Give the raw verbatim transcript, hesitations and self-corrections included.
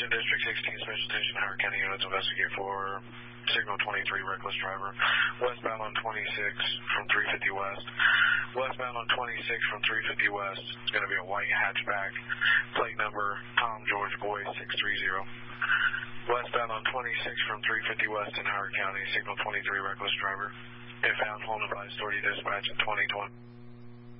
Attention District sixteen, Special Attention, Howard County units investigate for signal twenty-three, reckless driver. Westbound on twenty-six from three fifty West. Westbound on twenty-six from three fifty West. It's going to be a white hatchback. Plate number Tom George Boy six three zero. Westbound on twenty-six from three fifty West in Howard County, signal twenty-three, reckless driver. If found, hold advice, authority dispatch at twenty twenty.